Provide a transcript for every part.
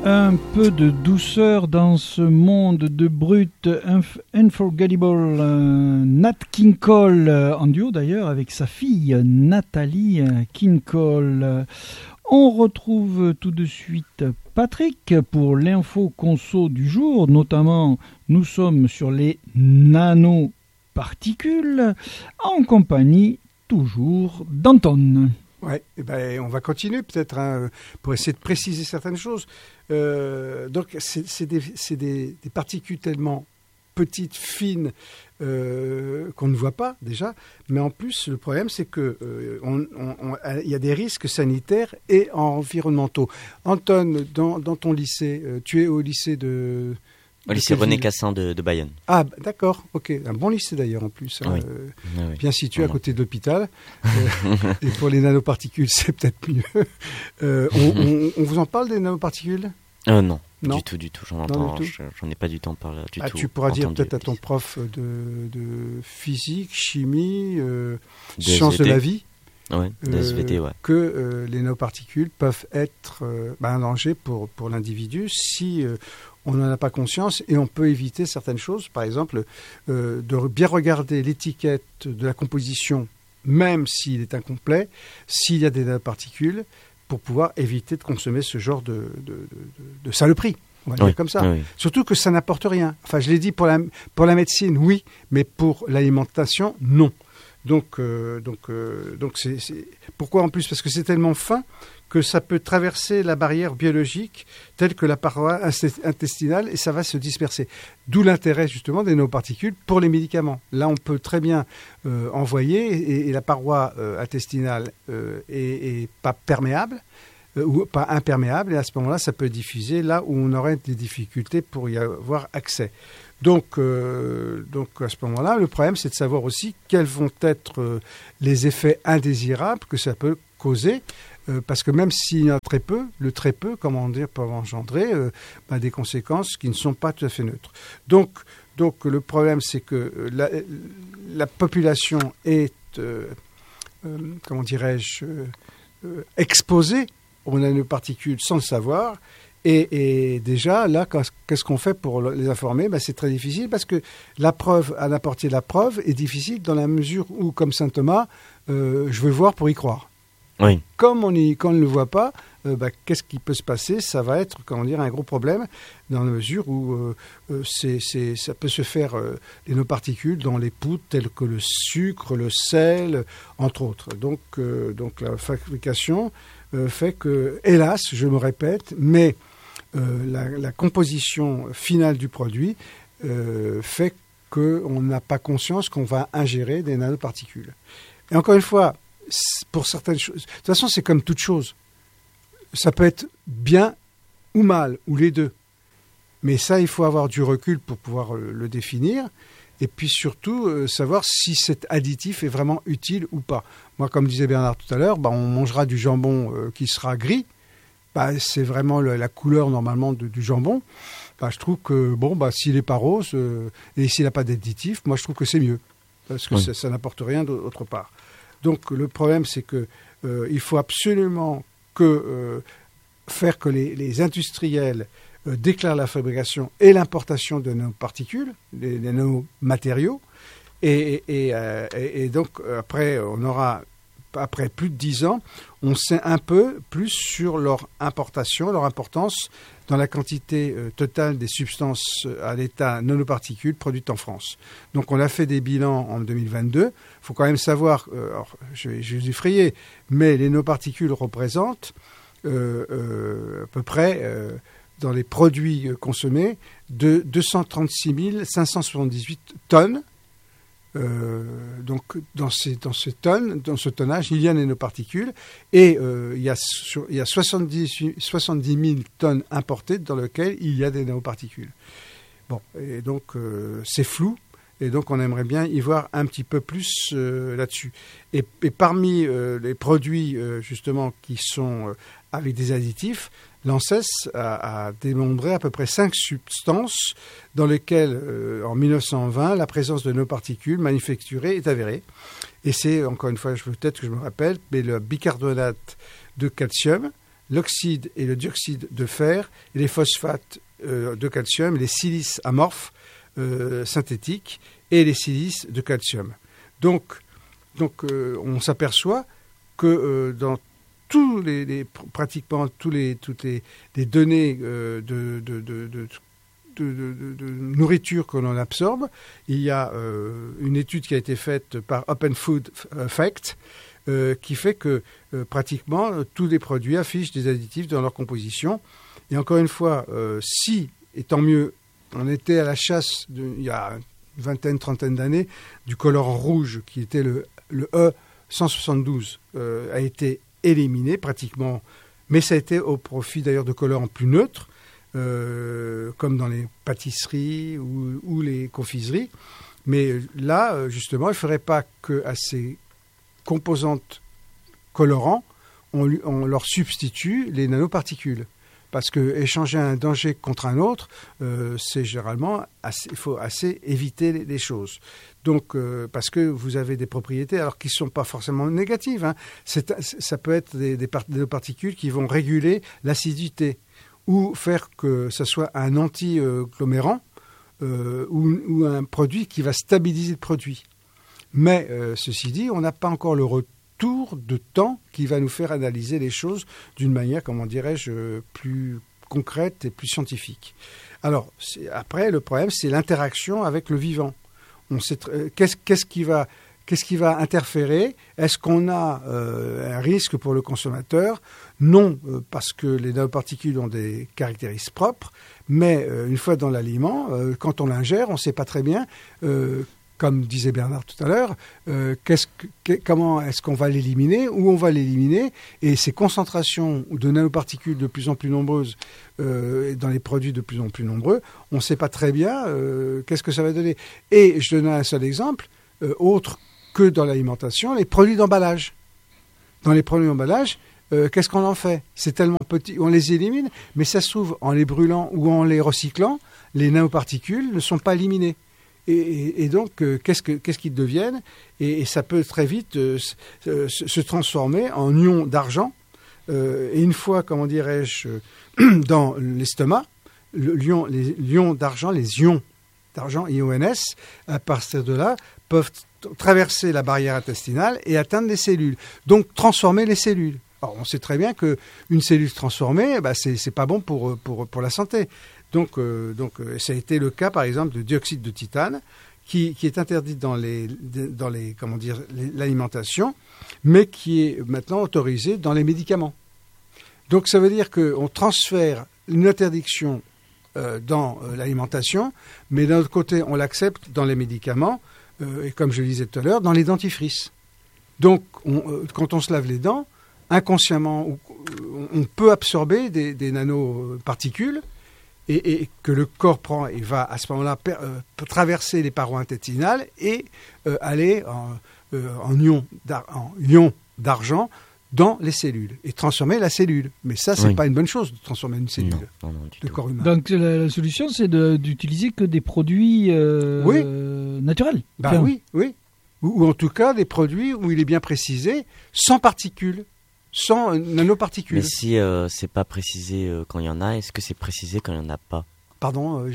Un peu de douceur dans ce monde de brut unforgettable. Nat King Cole, en duo d'ailleurs avec sa fille Nathalie King Cole. On retrouve tout de suite Patrick pour l'info conso du jour. Notamment, nous sommes sur les nanoparticules en compagnie toujours d'Anton. Ouais, on va continuer peut-être pour essayer de préciser certaines choses. Donc, c'est des particules tellement petites, fines, qu'on ne voit pas déjà. Mais en plus, le problème, c'est que y a des risques sanitaires et environnementaux. Anton, dans ton lycée, tu es au lycée de... Au lycée René Cassin de Bayonne. Ah, d'accord, ok. Un bon lycée d'ailleurs en plus. Oui. Bien situé à côté de l'hôpital. Et pour les nanoparticules, c'est peut-être mieux. On vous en parle des nanoparticules ? Non, non, du tout. J'en ai pas du temps parler du tout. Tu pourras dire peut-être à ton prof de physique, chimie, sciences de la vie. Ouais, SVT, ouais. Que les nanoparticules peuvent être un danger pour l'individu si on n'en a pas conscience, et on peut éviter certaines choses. Par exemple, de bien regarder l'étiquette de la composition, même s'il est incomplet, s'il y a des nanoparticules, pour pouvoir éviter de consommer ce genre de saloperie. On va dire comme ça. Oui. Surtout que ça n'apporte rien. Enfin, je l'ai dit, pour la médecine, oui, mais pour l'alimentation, non. Donc c'est pourquoi en plus, parce que c'est tellement fin que ça peut traverser la barrière biologique telle que la paroi intestinale, et ça va se disperser. D'où l'intérêt justement des nanoparticules pour les médicaments. Là, on peut très bien envoyer, et la paroi intestinale est pas perméable ou pas imperméable, et à ce moment-là, ça peut diffuser là où on aurait des difficultés pour y avoir accès. Donc à ce moment-là, le problème, c'est de savoir aussi quels vont être les effets indésirables que ça peut causer, parce que même s'il y en a très peu, le très peu, comment dire, peut engendrer des conséquences qui ne sont pas tout à fait neutres. Donc le problème, c'est que la population est, comment dirais-je, exposée aux nanoparticules sans le savoir. Et déjà, là, qu'est-ce qu'on fait pour les informer ? C'est très difficile, parce que la preuve, à apporter la preuve, est difficile dans la mesure où, comme saint Thomas, je veux voir pour y croire. Oui. Comme on ne le voit pas, qu'est-ce qui peut se passer ? Ça va être, comment dire, un gros problème, dans la mesure où ça peut se faire, les nanoparticules, dans les poudres telles que le sucre, le sel, entre autres. Donc la fabrication fait que, hélas, je me répète, mais la composition finale du produit fait qu'on n'a pas conscience qu'on va ingérer des nanoparticules. Et encore une fois, pour certaines choses, de toute façon, c'est comme toute chose. Ça peut être bien ou mal, ou les deux. Mais ça, il faut avoir du recul pour pouvoir le définir. Et puis surtout, savoir si cet additif est vraiment utile ou pas. Moi, comme disait Bernard tout à l'heure, on mangera du jambon qui sera gris. C'est vraiment la couleur normalement du jambon. Je trouve que, s'il n'est pas rose et s'il n'a pas d'additif, moi je trouve que c'est mieux. Parce que oui, ça n'apporte rien d'autre part. Donc le problème, c'est que il faut absolument faire que les industriels déclarent la fabrication et l'importation de nanoparticules, des nanomatériaux. Et donc après, après plus de 10 ans, on sait un peu plus sur leur importation, leur importance dans la quantité totale des substances à l'état nanoparticules produites en France. Donc on a fait des bilans en 2022. Il faut quand même savoir, alors, je vais vous effrayer, mais les nanoparticules représentent à peu près, dans les produits consommés, de 236 578 tonnes. Donc dans ce tonnage, il y a des nanoparticules, et il y a 70 000 tonnes importées dans lesquelles il y a des nanoparticules. Bon, et donc c'est flou, et donc on aimerait bien y voir un petit peu plus là-dessus. Et parmi les produits justement qui sont avec des additifs, l'ANSES a dénombré à peu près 5 substances dans lesquelles, en 1920, la présence de nanoparticules manufacturées est avérée. Et c'est, encore une fois, peut-être que je me rappelle, mais le bicarbonate de calcium, l'oxyde et le dioxyde de fer, et les phosphates de calcium, les silices amorphes synthétiques et les silices de calcium. Donc on s'aperçoit que dans pratiquement toutes les données de nourriture que l'on absorbe, il y a une étude qui a été faite par Open Food Facts qui fait que pratiquement tous les produits affichent des additifs dans leur composition. Et encore une fois, si, et tant mieux, on était à la chasse il y a une vingtaine, trentaine d'années, du colorant rouge qui était le E172 a été éliminé pratiquement, mais ça a été au profit d'ailleurs de colorants plus neutres, comme dans les pâtisseries ou les confiseries. Mais là, justement, il ne faudrait pas qu'à ces composantes colorants, on leur substitue les nanoparticules. Parce que échanger un danger contre un autre, c'est généralement il faut assez éviter les choses. Donc, parce que vous avez des propriétés, alors qui ne sont pas forcément négatives, hein. Ça peut être des particules qui vont réguler l'acidité ou faire que ce soit un anti-glomérant ou un produit qui va stabiliser le produit. Mais ceci dit, on n'a pas encore le retour de temps qui va nous faire analyser les choses d'une manière, comment dirais-je, plus concrète et plus scientifique. Alors, après, le problème, c'est l'interaction avec le vivant. On sait qu'est-ce qui va interférer? Est-ce qu'on a un risque pour le consommateur? Non, parce que les nanoparticules ont des caractéristiques propres, mais une fois dans l'aliment, quand on l'ingère, on ne sait pas très bien comme disait Bernard tout à l'heure, comment est-ce qu'on va l'éliminer, où on va l'éliminer, et ces concentrations de nanoparticules de plus en plus nombreuses dans les produits de plus en plus nombreux, on ne sait pas très bien qu'est-ce que ça va donner. Et je donne un seul exemple, autre que dans l'alimentation, les produits d'emballage. Dans les produits d'emballage, qu'est-ce qu'on en fait? C'est tellement petit, on les élimine, mais ça se trouve, en les brûlant ou en les recyclant, les nanoparticules ne sont pas éliminées. Et donc, qu'est-ce qu'ils deviennent? Et ça peut très vite se transformer en ions d'argent. Et une fois, comment dirais-je, dans l'estomac, les ions d'argent, IONS, à partir de là, peuvent traverser la barrière intestinale et atteindre les cellules. Donc, transformer les cellules. Alors, on sait très bien qu'une cellule transformée, c'est pas bon pour la santé. Donc, ça a été le cas, par exemple, de dioxyde de titane, qui est interdit dans l'alimentation, mais qui est maintenant autorisé dans les médicaments. Donc, ça veut dire qu'on transfère une interdiction dans l'alimentation, mais d'un autre côté, on l'accepte dans les médicaments, et comme je le disais tout à l'heure, dans les dentifrices. Donc, quand on se lave les dents, inconsciemment, on peut absorber des nanoparticules, et que le corps prend et va à ce moment-là traverser les parois intestinales et aller en ion d'argent dans les cellules et transformer la cellule. Mais ça, c'est pas une bonne chose de transformer une cellule de corps humain. Donc la solution, c'est d'utiliser que des produits naturels. Oui. Ou en tout cas des produits où il est bien précisé, sans particules. Sans nanoparticules. Mais si c'est pas précisé quand il y en a, est-ce que c'est précisé quand il n'y en a pas? Pardon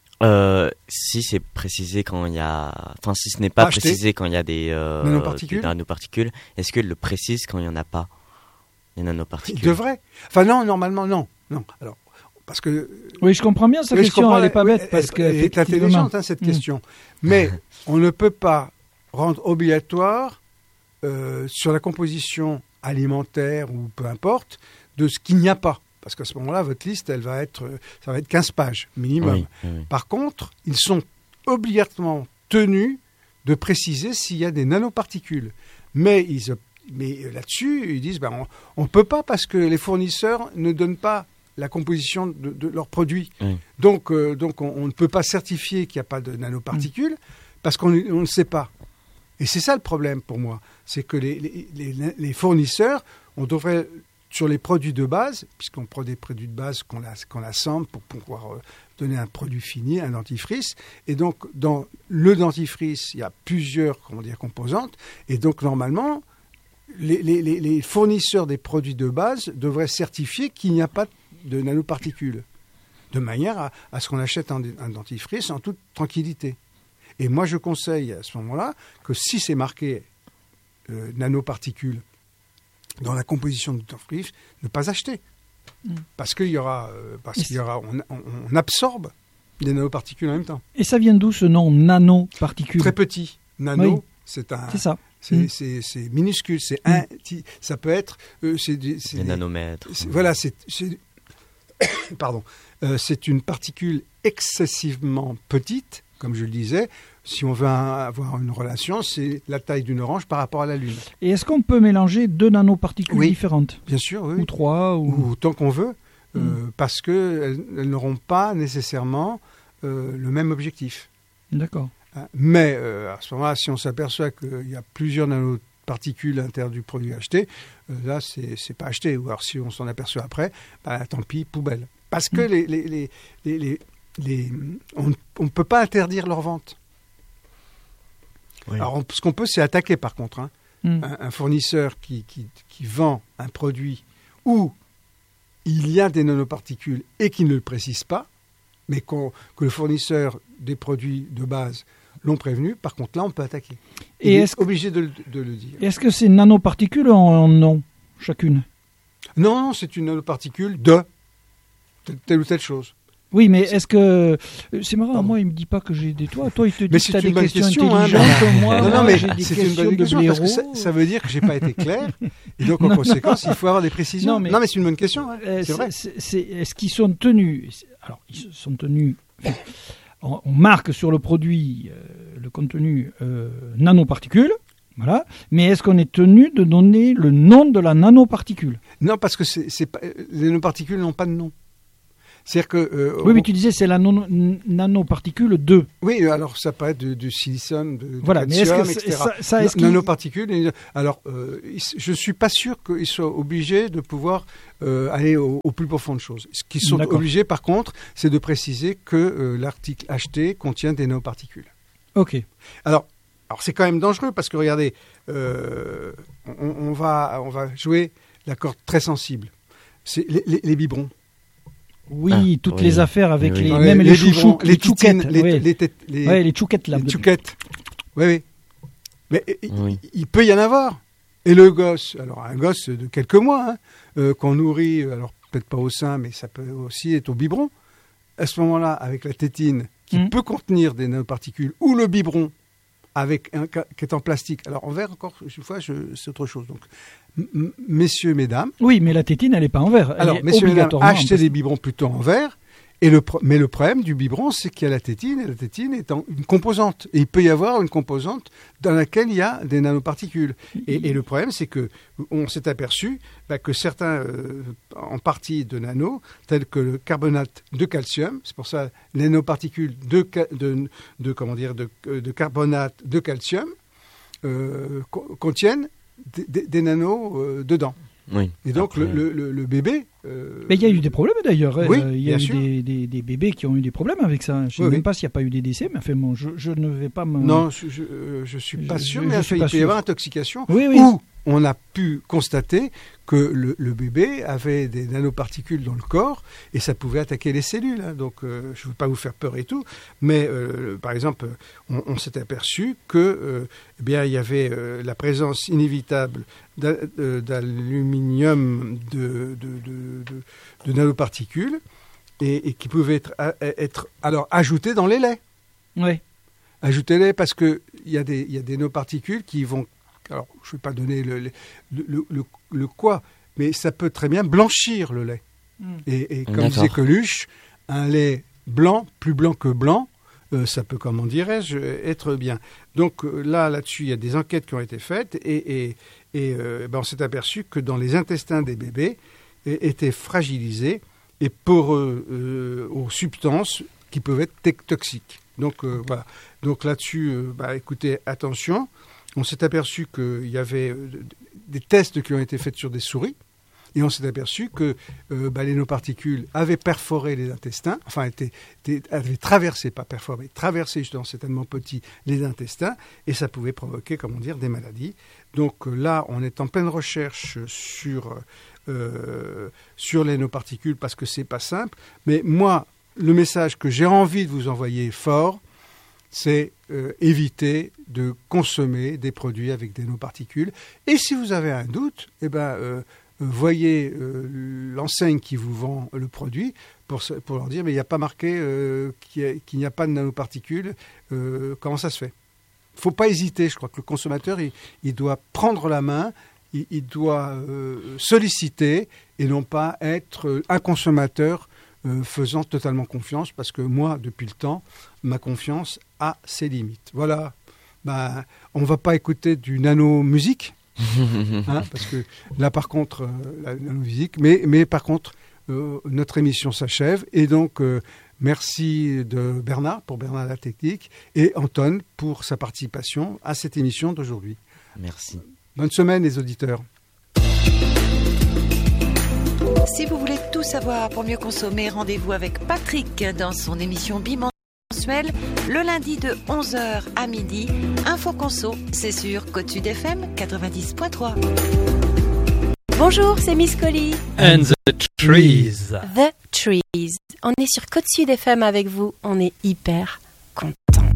Si c'est précisé quand il y a... Enfin, si ce n'est pas précisé quand il y a des nanoparticules, est-ce qu'il le précise quand il n'y en a pas, les nanoparticules? Il devrait. Enfin non, normalement, non. Alors, parce que... Oui, je comprends bien sa question, elle n'est pas bête. Parce elle est intelligente, cette question. Mais on ne peut pas rendre obligatoire sur la composition alimentaire ou peu importe, de ce qu'il n'y a pas. Parce qu'à ce moment-là, votre liste, ça va être 15 pages minimum. Oui. Par contre, ils sont obligatoirement tenus de préciser s'il y a des nanoparticules. Mais là-dessus, ils disent on ne peut pas parce que les fournisseurs ne donnent pas la composition de leurs produits. Oui. Donc on ne peut pas certifier qu'il n'y a pas de nanoparticules parce qu'on ne sait pas. Et c'est ça le problème pour moi, c'est que les fournisseurs, on devrait, sur les produits de base, puisqu'on prend des produits de base qu'on assemble pour pouvoir donner un produit fini, un dentifrice, et donc dans le dentifrice, il y a plusieurs composantes, et donc normalement, les fournisseurs des produits de base devraient certifier qu'il n'y a pas de nanoparticules, de manière à ce qu'on achète un dentifrice en toute tranquillité. Et moi, je conseille à ce moment-là que si c'est marqué nanoparticules dans la composition du dentifrice, ne pas acheter. Parce qu'il y aura, on absorbe des nanoparticules en même temps. Et ça vient d'où ce nom nanoparticules? Très petit. Nano, oui. c'est ça. C'est minuscule. Ça peut être des nanomètres. Voilà, pardon. C'est une particule excessivement petite, comme je le disais. Si on veut avoir une relation, c'est la taille d'une orange par rapport à la Lune. Et est-ce qu'on peut mélanger 2 nanoparticules différentes? Bien sûr, oui. Ou 3 ou autant qu'on veut, parce qu'elles n'auront pas nécessairement le même objectif. D'accord. Mais à ce moment-là, si on s'aperçoit qu'il y a plusieurs nanoparticules à l'intérieur du produit acheté, là, c'est pas acheté. Ou alors si on s'en aperçoit après, tant pis, poubelle. Parce que on ne peut pas interdire leur vente. Oui. Alors, ce qu'on peut, c'est attaquer, par contre. Un fournisseur qui vend un produit où il y a des nanoparticules et qui ne le précise pas, mais que le fournisseur des produits de base l'ont prévenu, par contre, là, on peut attaquer. Il est obligé de le dire. Est-ce que ces nanoparticules en ont chacune? Non, c'est une nanoparticule de telle ou telle chose. Oui, mais est-ce que... C'est marrant, moi, il ne me dit pas que j'ai des toits. Toi, il te dit que tu as des questions intelligentes. Moi, j'ai des questions de blaireau. Parce que ça veut dire que je n'ai pas été clair. Et donc, en conséquence, il faut avoir des précisions. Non, mais c'est une bonne question. C'est vrai. Est-ce qu'ils sont tenus... Alors, ils sont tenus... On marque sur le produit le contenu nanoparticule. Voilà. Mais est-ce qu'on est tenu de donner le nom de la nanoparticule? Non, parce que les nanoparticules n'ont pas de nom. C'est-à-dire que... oui, mais tu disais c'est la nanoparticule 2. Oui, alors ça peut être du silicium, du voilà, calcium, etc. Nanoparticules. Alors, je ne suis pas sûr qu'ils soient obligés de pouvoir aller au plus profond de choses. Ce qu'ils sont obligés, par contre, c'est de préciser que l'article acheté contient des nanoparticules. Ok. Alors c'est quand même dangereux parce que, regardez, on va jouer la corde très sensible. C'est les biberons. Oui, toutes les affaires avec même les chouchous, les chouquettes. Les chouquettes là. Les chouquettes. Oui. Mais il peut y en avoir. Et le gosse, alors un gosse de quelques mois, qu'on nourrit, alors peut-être pas au sein, mais ça peut aussi être au biberon. À ce moment-là, avec la tétine, qui peut contenir des nanoparticules, ou le biberon, qui est en plastique. Alors en verre, encore une fois, c'est autre chose. Donc, messieurs, mesdames. Oui, mais la tétine, elle n'est pas en verre. Alors, messieurs, mesdames, achetez des biberons plutôt en verre. Mais le problème du biberon, c'est qu'il y a la tétine, et la tétine est une composante. Et il peut y avoir une composante dans laquelle il y a des nanoparticules. Et le problème, c'est qu'on s'est aperçu que certains, en partie de nano, tels que le carbonate de calcium, c'est pour ça les nanoparticules de carbonate de calcium, contiennent des nanos dedans. Oui. Et donc le bébé... Mais il y a eu des problèmes d'ailleurs. Oui, il y a eu des bébés qui ont eu des problèmes avec ça. Je ne sais même pas s'il n'y a pas eu des décès, mais enfin, bon, je ne vais pas me... Non, je ne suis pas sûr, mais il peut y avoir intoxication. Oui. Ou on a pu constater que le bébé avait des nanoparticules dans le corps et ça pouvait attaquer les cellules. Donc, je ne veux pas vous faire peur et tout, mais par exemple, on s'est aperçu que il y avait la présence inévitable d'aluminium de nanoparticules et qui pouvaient être alors ajoutées dans les laits. Oui. Ajoutez-les parce qu'il y a des nanoparticules qui vont... Alors, je ne vais pas donner le quoi, mais ça peut très bien blanchir le lait. Et comme disait Coluche, un lait blanc, plus blanc que blanc, ça peut, comment dirais-je, être bien. Donc là-dessus, il y a des enquêtes qui ont été faites et on s'est aperçu que dans les intestins des bébés étaient fragilisés et poreux aux substances qui peuvent être toxiques. Donc voilà. Donc là-dessus, écoutez, attention. On s'est aperçu qu'il y avait des tests qui ont été faits sur des souris Et on s'est aperçu que les nanoparticules avaient perforé les intestins, enfin avaient traversé, pas perforé, traversé justement, c'est tellement petit, les intestins, et ça pouvait provoquer, comment dire, des maladies. Donc là, on est en pleine recherche sur les nanoparticules parce que c'est pas simple. Mais moi, le message que j'ai envie de vous envoyer fort, c'est éviter de consommer des produits avec des nanoparticules. Et si vous avez un doute, voyez l'enseigne qui vous vend le produit pour leur dire mais il n'y a pas marqué qu'il n'y a pas de nanoparticules. Comment ça se fait ? Il ne faut pas hésiter. Je crois que le consommateur, il doit prendre la main, il doit solliciter et non pas être un consommateur faisant totalement confiance, parce que moi, depuis le temps, ma confiance a ses limites. Voilà. On ne va pas écouter du nano-musique, parce que là, par contre, la nano-musique, mais par contre, notre émission s'achève. Et donc, merci de Bernard, pour Bernard la Technique, et Anton pour sa participation à cette émission d'aujourd'hui. Merci. Bonne semaine, les auditeurs. Si vous voulez tout savoir pour mieux consommer, rendez-vous avec Patrick dans son émission bimensuelle le lundi de 11h à midi. Info Conso, c'est sur Côte Sud FM 90.3. Bonjour, c'est Miss Collie. And the trees. The Trees. On est sur Côte Sud FM avec vous. On est hyper contents.